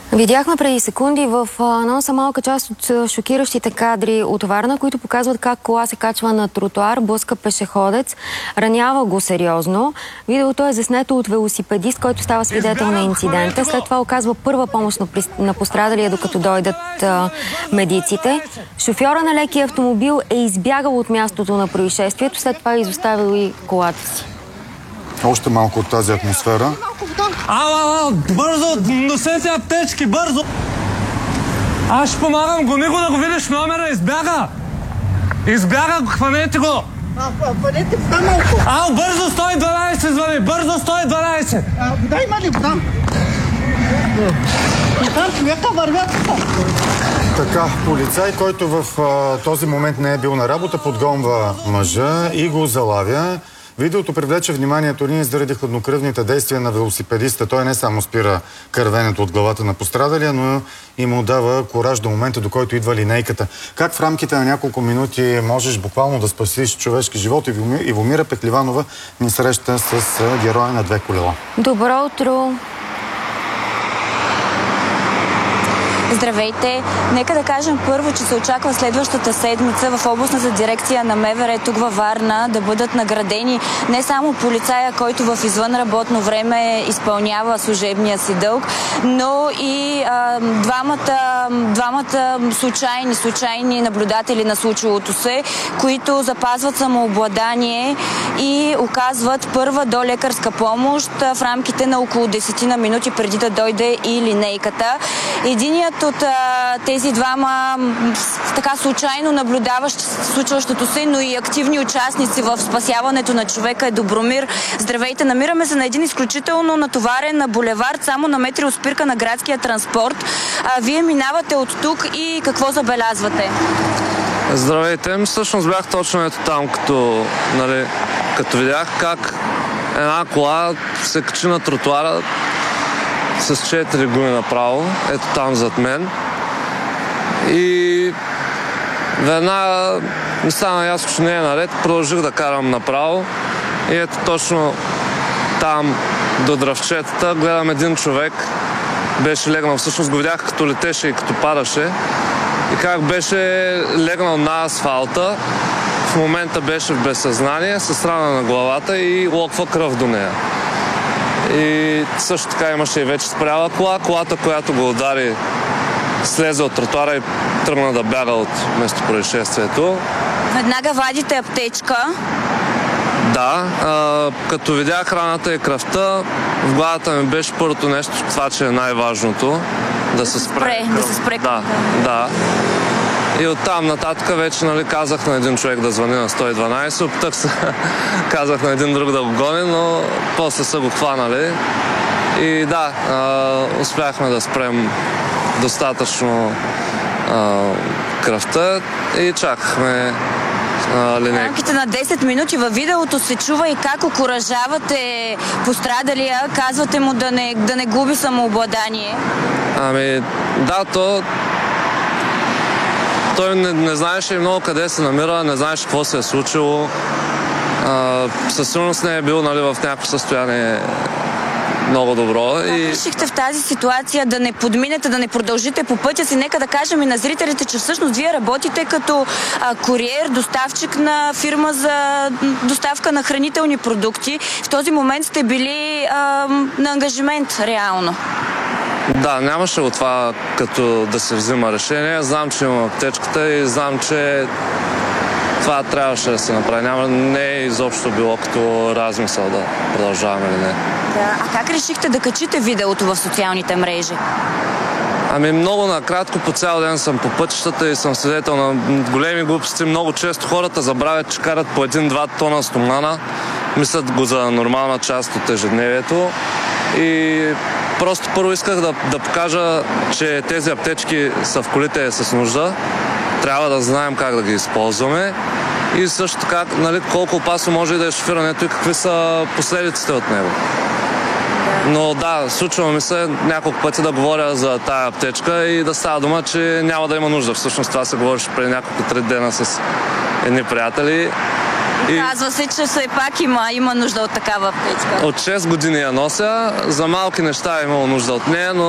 Видяхме преди секунди в носа малка част от шокиращите кадри от Варна, които показват как кола се качва на тротуар, блъска пешеходец, ранява го сериозно. Видеото е заснето от велосипедист, който става свидетел на инцидента. След това оказва първа помощ на пострадалия, докато дойдат медиците. Шофьора на лекия автомобил е избягал от мястото на происшествието, след това е изоставил и колата си. Още малко от тази атмосфера. Ало, бързо, носете аптечки, бързо! Аз ще помагам, гони го да го видиш номера, избяга! Избяга, хванете го! Бъдете вода малко! Ало, бързо 112 звъни, бързо 112! Вода има ли вода? Там човека вървят. Така, полицай, който в този момент не е бил на работа, подгонва мъжа и го залавя. Видеото привлече вниманието ни заради хладнокръвните действия на велосипедиста. Той не само спира кървенето от главата на пострадалия, но и му дава кураж до момента, до който идва линейката. Как в рамките на няколко минути можеш буквално да спасиш човешки живот? Ивомира Пехливанова ни среща с героя на две колела. Добро утро! Здравейте! Нека да кажем първо, че се очаква следващата седмица в областната дирекция на МВР тук във Варна да бъдат наградени не само полицая, който в извънработно време изпълнява служебния си дълг, но и двамата случайни наблюдатели на случилото се, които запазват самообладание и оказват първа долекарска помощ в рамките на около 10 минути преди да дойде и линейката. Единият от тези двама така случайно наблюдаващи случващото се, но и активни участници в спасяването на човека е Добромир. Здравейте, намираме се на един изключително натоварен булевард, само на метри от спирка на градския транспорт. Вие минавате от тук и какво забелязвате? Здравейте, всъщност бях точно ето там, като видях как една кола се качи на тротуара с 4 гуми направо, ето там зад мен. И веднага ми стана ясно, че не е наред, продължих да карам направо. И ето точно там до дръвчетата гледам един човек, беше легнал, всъщност го видях като летеше и като падаше. И как беше легнал на асфалта, в момента беше в безсъзнание, с рана на главата и локва кръв до нея. И също така имаше и вече спряла кола. Колата, която го удари, слезе от тротуара и тръгна да бяга от местопроизшествието. Веднага вадите аптечка. Да, като видях раната и кръвта, в главата ми беше първото нещо, това, че е най-важното. Да се спре. Да се спре. Да. И оттам нататък вече казах на един човек да звъни на 112, опитах се, казах на един друг да го гони, но после са го хванали. И да, успяхме да спрем достатъчно кръвта и чакахме линейка. В рамките на 10 минути във видеото се чува и как окуражавате пострадалия, казвате му да не губи самообладание. Ами да, той не знаеше много къде се намира, не знаеше какво се е случило. Със сигурност не е бил в някакво състояние много добро. Как решихте в тази ситуация да не подминете, да не продължите по пътя си? Нека да кажем и на зрителите, че всъщност вие работите като куриер, доставчик на фирма за доставка на хранителни продукти. В този момент сте били на ангажимент реално. Да, нямаше от това като да се взима решение. Знам, че имам аптечката и знам, че това трябваше да се направи. Не е изобщо било като размисъл да продължаваме или не. Да. А как решихте да качите видеото в социалните мрежи? Ами много накратко, по цял ден съм по пътищата и съм свидетел на големи глупости. Много често хората забравят, че карат по 1-2 тона стомана. Мислят го за нормална част от ежедневието. И просто първо исках да покажа, че тези аптечки са в колите с нужда. Трябва да знаем как да ги използваме. И също така, колко опасно може да е шофирането и какви са последиците от него. Но да, случва ми се няколко пъти да говоря за тая аптечка и да става дума, че няма да има нужда. Всъщност това се говореше преди няколко 3 дена с едни приятели. Казва се, че все пак има нужда от такава аптечка. От 6 години я нося. За малки неща е имало нужда от нея, но